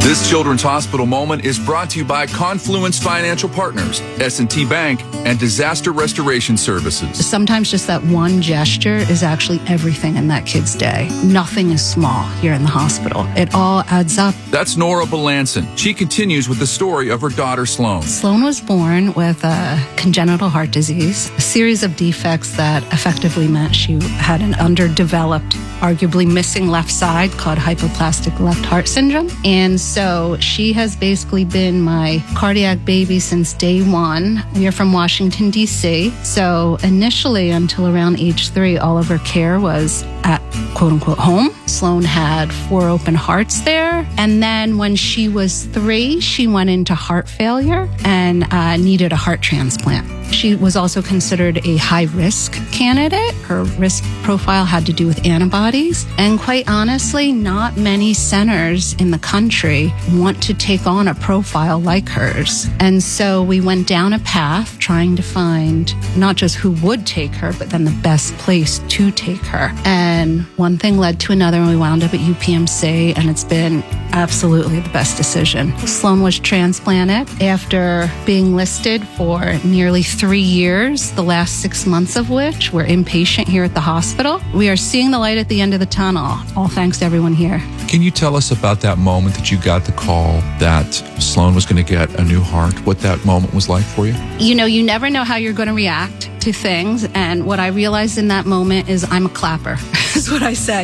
This Children's Hospital moment is brought to you by Confluence Financial Partners, S&T Bank, and Disaster Restoration Services. Sometimes just that one gesture is actually everything in that kid's day. Nothing is small here in the hospital. It all adds up. That's Nora Belanson. She continues with the story of her daughter, Sloan. Sloan was born with a congenital heart disease, a series of defects that effectively meant she had an underdeveloped, arguably missing left side called hypoplastic left heart syndrome. And so she has basically been my cardiac baby since day one. We are from Washington, D.C. So initially, until around age 3, all of her care was at quote unquote home. Sloan had 4 open hearts there. And then when she was 3, she went into heart failure and needed a heart transplant. She was also considered a high-risk candidate. Her risk profile had to do with antibodies. And quite honestly, not many centers in the country want to take on a profile like hers. And so we went down a path trying to find not just who would take her, but then the best place to take her. And one thing led to another, and we wound up at UPMC, and it's been absolutely the best decision. Sloan was transplanted after being listed for nearly 3 years, the last 6 months of which were inpatient here at the hospital. We are seeing the light at the end of the tunnel, all thanks to everyone here. Can you tell us about that moment that you got the call that Sloan was going to get a new heart, what that moment was like for you? You know, you never know how you're going to react to things. And what I realized in that moment is I'm a clapper, is what I say.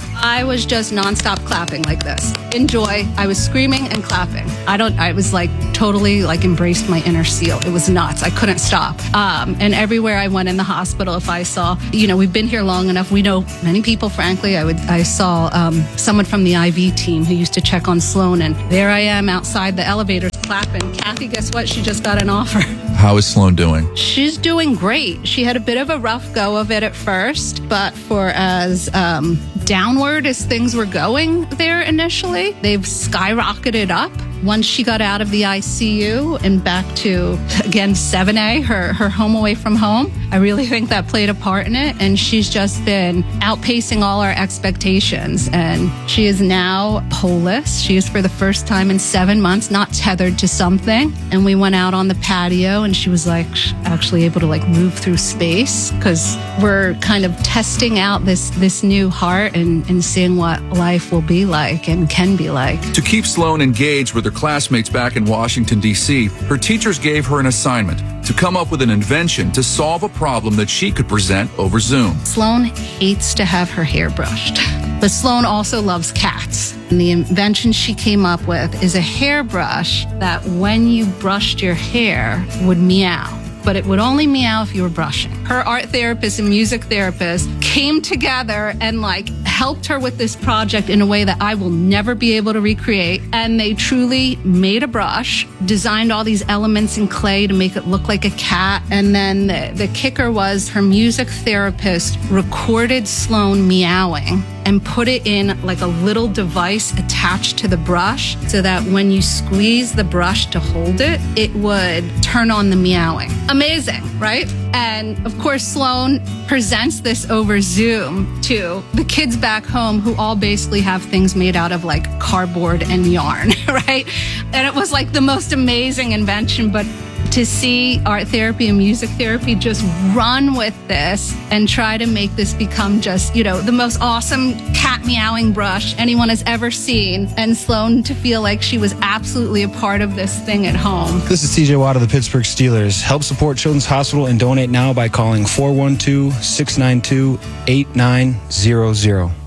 I was just nonstop clapping like this. Enjoy. I was screaming and clapping. I was like totally like embraced my inner seal. It was nuts. I couldn't stop. And everywhere I went in the hospital, if I saw, you know, we've been here long enough. We know many people, frankly. I saw someone from the IV team who used to check on Sloan, and there I am outside the elevators clapping. Kathy, guess what? She just got an offer. How is Sloan doing? She's doing great. She had a bit of a rough go of it at first, but for as downward as things were going there initially, they've skyrocketed up. Once she got out of the ICU and back to, again, 7A, her home away from home, I really think that played a part in it. And she's just been outpacing all our expectations. And she is now poleless. She is, for the first time in 7 months, not tethered to something. And we went out on the patio and she was like actually able to like move through space, because we're kind of testing out this new heart and seeing what life will be like and can be like. To keep Sloan engaged with her classmates back in Washington, D.C., her teachers gave her an assignment to come up with an invention to solve a problem that she could present over Zoom. Sloan hates to have her hair brushed, but Sloan also loves cats. And the invention she came up with is a hairbrush that when you brushed your hair would meow. But it would only meow if you were brushing. Her art therapist and music therapist came together and like helped her with this project in a way that I will never be able to recreate. And they truly made a brush, designed all these elements in clay to make it look like a cat. And then the kicker was her music therapist recorded Sloan meowing and put it in like a little device attached to the brush so that when you squeeze the brush to hold it, it would turn on the meowing. Amazing, right? And of course, Sloan presents this over Zoom to the kids back home who all basically have things made out of like cardboard and yarn, right? And it was like the most amazing invention, but to see art therapy and music therapy just run with this and try to make this become just, you know, the most awesome cat meowing brush anyone has ever seen, and Sloan to feel like she was absolutely a part of this thing at home. This is TJ Watt of the Pittsburgh Steelers. Help support Children's Hospital and donate now by calling 412-692-8900.